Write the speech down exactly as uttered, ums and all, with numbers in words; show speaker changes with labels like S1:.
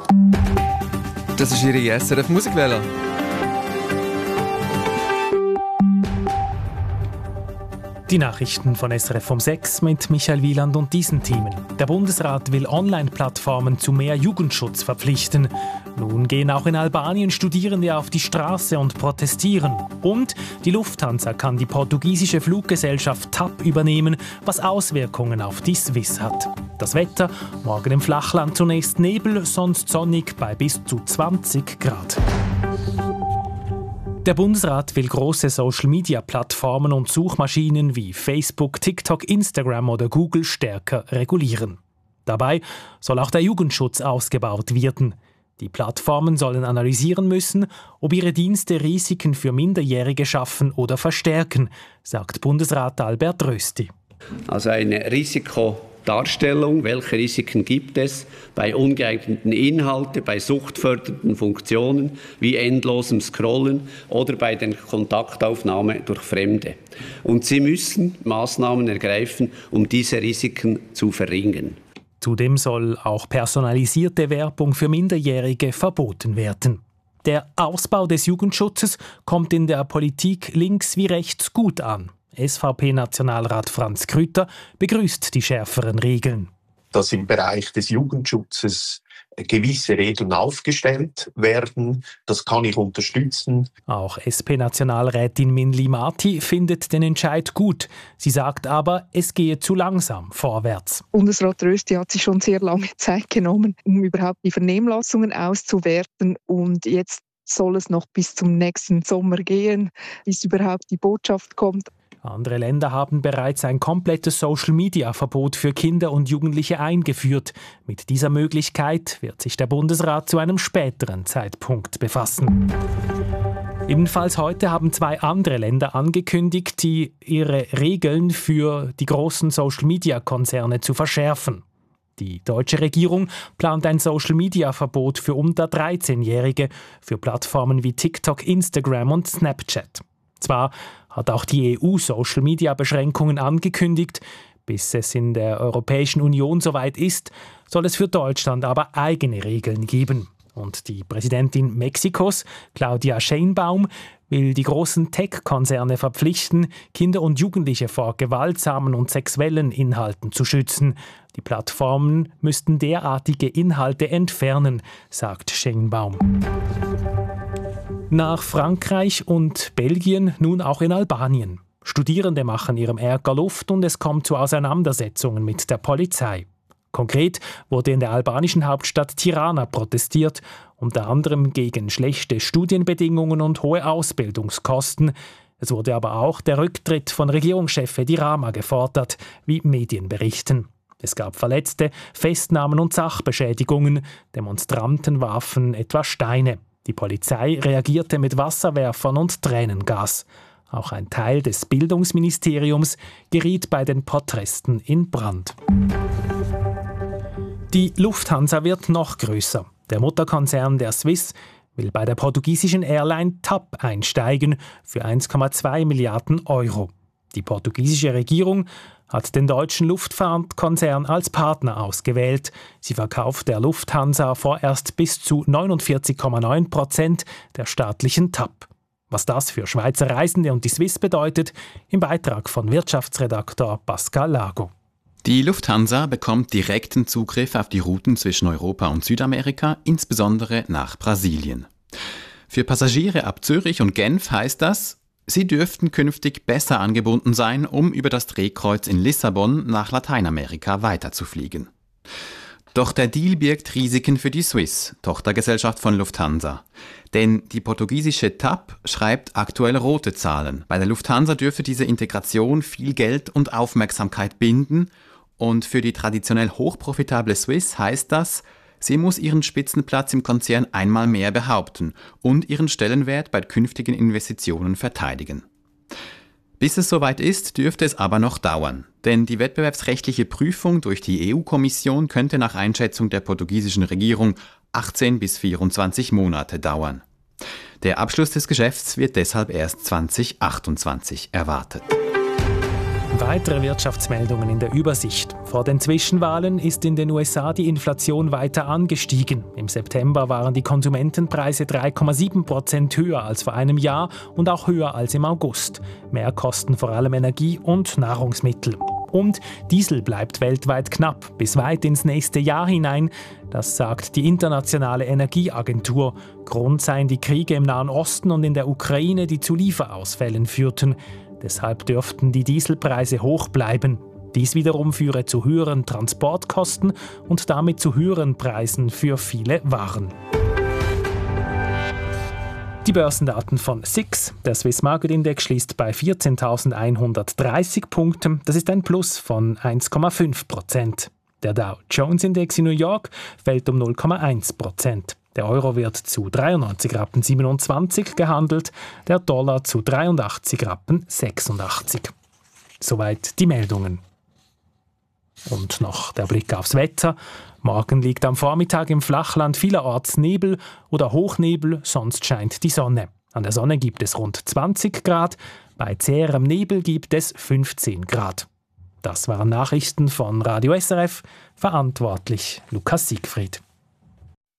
S1: Das ist Ihre S R F Musikwelle.
S2: Die Nachrichten von S R F um sechs mit Michael Wieland und diesen Themen. Der Bundesrat will Online-Plattformen zu mehr Jugendschutz verpflichten. Nun gehen auch in Albanien Studierende auf die Straße und protestieren. Und die Lufthansa kann die portugiesische Fluggesellschaft T A P übernehmen, was Auswirkungen auf die Swiss hat. Das Wetter, morgen im Flachland zunächst Nebel, sonst sonnig bei bis zu zwanzig Grad. Der Bundesrat will große Social-Media-Plattformen und Suchmaschinen wie Facebook, TikTok, Instagram oder Google stärker regulieren. Dabei soll auch der Jugendschutz ausgebaut werden. Die Plattformen sollen analysieren müssen, ob ihre Dienste Risiken für Minderjährige schaffen oder verstärken, sagt Bundesrat Albert Rösti.
S3: Also eine Risikodarstellung, welche Risiken gibt es bei ungeeigneten Inhalten, bei suchtfördernden Funktionen wie endlosem Scrollen oder bei der Kontaktaufnahme durch Fremde. Und sie müssen Maßnahmen ergreifen, um diese Risiken zu verringern.
S2: Zudem soll auch personalisierte Werbung für Minderjährige verboten werden. Der Ausbau des Jugendschutzes kommt in der Politik links wie rechts gut an. S V P-Nationalrat Franz Krüter begrüßt die schärferen Regeln.
S4: Dass im Bereich des Jugendschutzes gewisse Regeln aufgestellt werden, das kann ich unterstützen.
S2: Auch S P-Nationalrätin Minli Marti findet den Entscheid gut. Sie sagt aber, es gehe zu langsam vorwärts.
S5: Bundesrat Rösti hat sich schon sehr lange Zeit genommen, um überhaupt die Vernehmlassungen auszuwerten. Und jetzt soll es noch bis zum nächsten Sommer gehen, bis überhaupt die Botschaft kommt.
S2: Andere Länder haben bereits ein komplettes Social-Media-Verbot für Kinder und Jugendliche eingeführt. Mit dieser Möglichkeit wird sich der Bundesrat zu einem späteren Zeitpunkt befassen. Ebenfalls heute haben zwei andere Länder angekündigt, die ihre Regeln für die großen Social-Media-Konzerne zu verschärfen. Die deutsche Regierung plant ein Social-Media-Verbot für unter dreizehnjährige für Plattformen wie TikTok, Instagram und Snapchat. Zwar hat auch die E U Social-Media-Beschränkungen angekündigt. Bis es in der Europäischen Union soweit ist, soll es für Deutschland aber eigene Regeln geben. Und die Präsidentin Mexikos, Claudia Sheinbaum, will die großen Tech-Konzerne verpflichten, Kinder und Jugendliche vor gewaltsamen und sexuellen Inhalten zu schützen. Die Plattformen müssten derartige Inhalte entfernen, sagt Sheinbaum. Nach Frankreich und Belgien nun auch in Albanien. Studierende machen ihrem Ärger Luft und es kommt zu Auseinandersetzungen mit der Polizei. Konkret wurde in der albanischen Hauptstadt Tirana protestiert, unter anderem gegen schlechte Studienbedingungen und hohe Ausbildungskosten. Es wurde aber auch der Rücktritt von Regierungschef Edi Rama gefordert, wie Medien berichten. Es gab Verletzte, Festnahmen und Sachbeschädigungen. Demonstranten warfen etwa Steine. Die Polizei reagierte mit Wasserwerfern und Tränengas. Auch ein Teil des Bildungsministeriums geriet bei den Protesten in Brand. Die Lufthansa wird noch größer. Der Mutterkonzern der Swiss will bei der portugiesischen Airline T A P einsteigen für eins Komma zwei Milliarden Euro. Die portugiesische Regierung hat den deutschen Luftfahrtkonzern als Partner ausgewählt. Sie verkauft der Lufthansa vorerst bis zu neunundvierzig Komma neun Prozent der staatlichen T A P. Was das für Schweizer Reisende und die Swiss bedeutet, im Beitrag von Wirtschaftsredaktor Pascal Lago.
S6: Die Lufthansa bekommt direkten Zugriff auf die Routen zwischen Europa und Südamerika, insbesondere nach Brasilien. Für Passagiere ab Zürich und Genf heißt das, sie dürften künftig besser angebunden sein, um über das Drehkreuz in Lissabon nach Lateinamerika weiterzufliegen. Doch der Deal birgt Risiken für die Swiss, Tochtergesellschaft von Lufthansa. Denn die portugiesische T A P schreibt aktuell rote Zahlen. Bei der Lufthansa dürfte diese Integration viel Geld und Aufmerksamkeit binden. Und für die traditionell hochprofitable Swiss heißt das, sie muss ihren Spitzenplatz im Konzern einmal mehr behaupten und ihren Stellenwert bei künftigen Investitionen verteidigen. Bis es soweit ist, dürfte es aber noch dauern. Denn die wettbewerbsrechtliche Prüfung durch die E U-Kommission könnte nach Einschätzung der portugiesischen Regierung achtzehn bis vierundzwanzig Monate dauern. Der Abschluss des Geschäfts wird deshalb erst zwanzig achtundzwanzig erwartet.
S2: Weitere Wirtschaftsmeldungen in der Übersicht. Vor den Zwischenwahlen ist in den U S A die Inflation weiter angestiegen. Im September waren die Konsumentenpreise drei Komma sieben Prozent höher als vor einem Jahr und auch höher als im August. Mehr kosten vor allem Energie und Nahrungsmittel. Und Diesel bleibt weltweit knapp, bis weit ins nächste Jahr hinein. Das sagt die Internationale Energieagentur. Grund seien die Kriege im Nahen Osten und in der Ukraine, die zu Lieferausfällen führten. Deshalb dürften die Dieselpreise hoch bleiben. Dies wiederum führe zu höheren Transportkosten und damit zu höheren Preisen für viele Waren. Die Börsendaten von S I X. Der Swiss Market Index schließt bei vierzehntausendeinhundertdreißig Punkten. Das ist ein Plus von eins Komma fünf Prozent. Der Dow Jones Index in New York fällt um null Komma eins Prozent. Der Euro wird zu dreiundneunzig Rappen siebenundzwanzig gehandelt, der Dollar zu dreiundachtzig Rappen sechsundachtzig. Soweit die Meldungen. Und noch der Blick aufs Wetter. Morgen liegt am Vormittag im Flachland vielerorts Nebel oder Hochnebel, sonst scheint die Sonne. An der Sonne gibt es rund zwanzig Grad, bei zäherem Nebel gibt es fünfzehn Grad. Das waren Nachrichten von Radio S R F, verantwortlich Lukas Siegfried.